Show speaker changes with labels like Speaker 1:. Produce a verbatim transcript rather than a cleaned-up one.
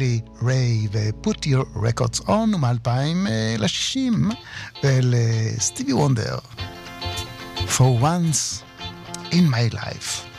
Speaker 1: בילי ריי ו-Put Your Records On מ-אלפיים ל-שישים ולסטיבי וונדר For Once in My Life.